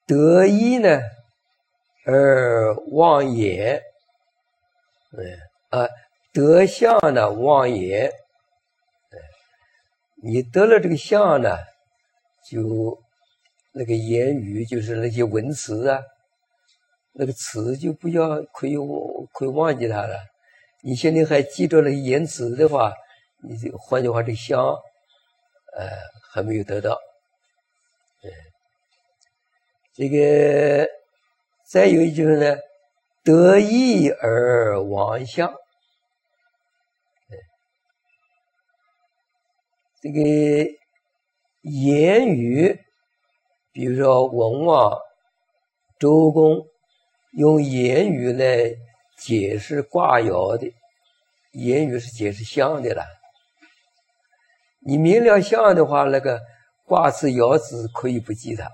得意呢而忘言，得相呢忘言，你得了这个相呢，就那个言语就是那些文词啊，那个词就不要可以忘记它了。你心里还记着那个言辞的话，你就换句话，这个相还没有得到。这个再有就是呢，得意而忘相。这个言语，比如说文王、周公用言语来解释卦爻的，言语是解释象的了。你明了象的话，那个卦辞爻辞可以不记它，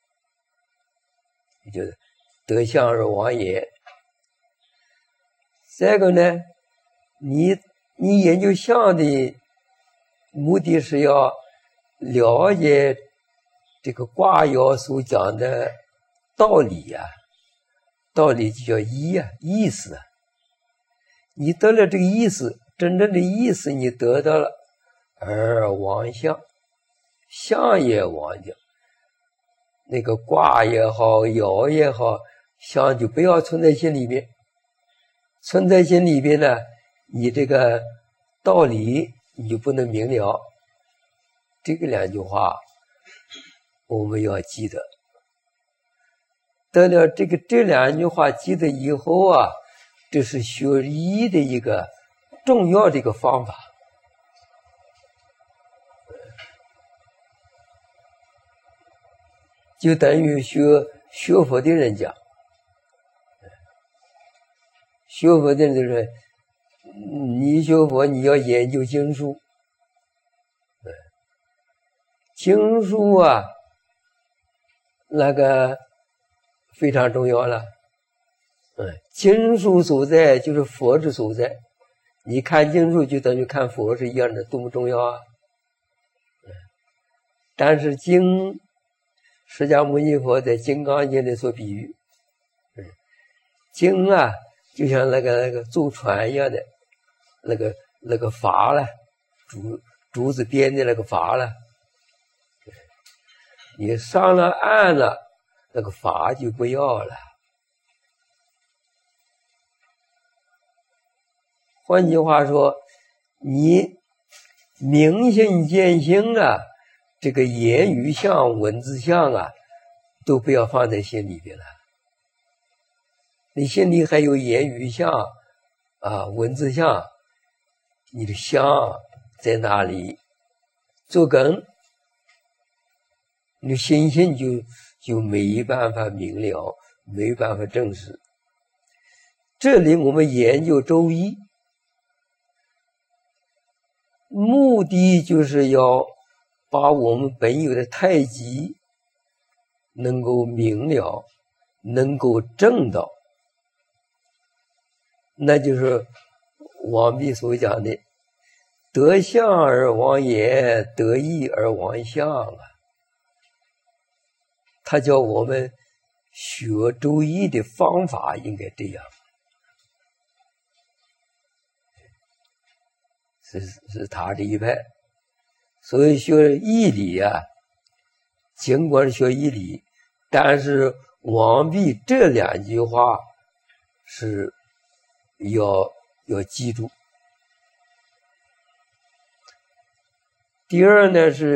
也就是得象而忘言。再一个呢，你研究象的目的是要了解这个卦爻所讲的道理啊，道理就叫意思啊。你得了这个意思，真正的意思你得到了，而忘相，相也忘掉。那个卦也好，爻也好，相就不要存在心里面。存在心里边呢，你这个道理你就不能明了。这个两句话我们要记得。得了这两句话记得以后啊，这是学医的一个重要的一个方法。就等于学佛的人讲，学佛的人就是你学佛你要研究经书，经书啊那个非常重要了。经书所在就是佛之所在，你看经书就等于看佛是一样的，多么重要啊！但是释迦牟尼佛在《金刚经》里所比喻，经啊，就像那个坐船一样的，那个筏了，竹子编的那个筏了，你上了岸了，那个筏就不要了。换句话说，你明心见性啊，这个言语相、文字相啊，都不要放在心里边了。你心里还有言语相啊、文字相，你的相在哪里做根，你的心性就没办法明了，没办法证实。这里我们研究周易，目的就是要把我们本有的太极能够明了，能够证到，那就是王弼所讲的得相而忘言，得意而忘相啊。他叫我们学周易的方法应该这样，是他这一派。所以学义理啊，尽管学义理，但是王弼这两句话是要记住。第二呢是